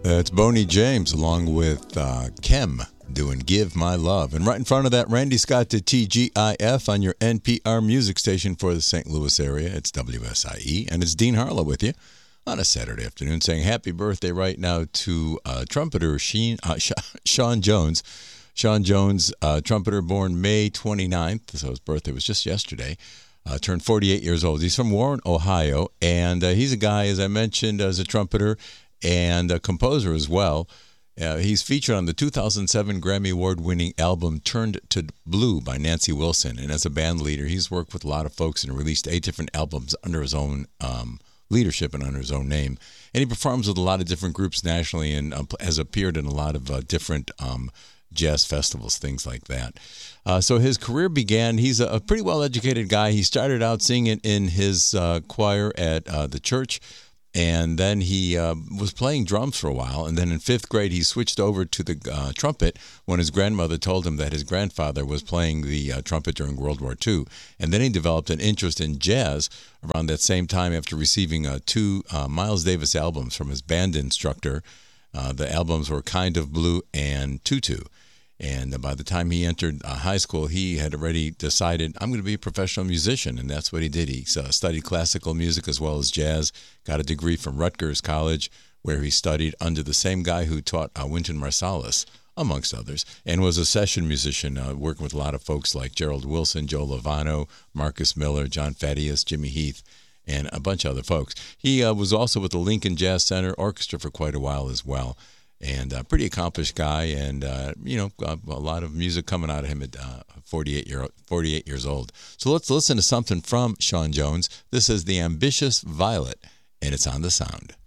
It's Boney James along with Kem doing Give My Love. And right in front of that, Randy Scott to TGIF on your NPR music station for the St. Louis area. It's WSIE. And it's Dean Harlow with you on a Saturday afternoon saying happy birthday right now to trumpeter Sean Jones. Sean Jones, trumpeter, born May 29th, so his birthday was just yesterday. Turned 48 years old. He's from Warren, Ohio, and he's a guy, as I mentioned, as a trumpeter and a composer as well. He's featured on the 2007 Grammy Award-winning album Turned to Blue by Nancy Wilson. And as a band leader, he's worked with a lot of folks and released 8 different albums under his own leadership and under his own name. And he performs with a lot of different groups nationally and has appeared in a lot of different jazz festivals, things like that. So his career began, he's a pretty well-educated guy. He started out singing in his choir at the church, and then he was playing drums for a while. And then in 5th grade, he switched over to the trumpet when his grandmother told him that his grandfather was playing the trumpet during World War II. And then he developed an interest in jazz around that same time after receiving 2 Miles Davis albums from his band instructor. The albums were Kind of Blue and Tutu. And by the time he entered high school, he had already decided, I'm going to be a professional musician, and that's what he did. He studied classical music as well as jazz, got a degree from Rutgers College, where he studied under the same guy who taught Wynton Marsalis, amongst others, and was a session musician, working with a lot of folks like Gerald Wilson, Joe Lovano, Marcus Miller, John Thaddeus, Jimmy Heath, and a bunch of other folks. He was also with the Lincoln Jazz Center Orchestra for quite a while as well. And a pretty accomplished guy, and a lot of music coming out of him at 48 years old. So let's listen to something from Sean Jones. This is The Ambitious Violet, and it's on The Sound.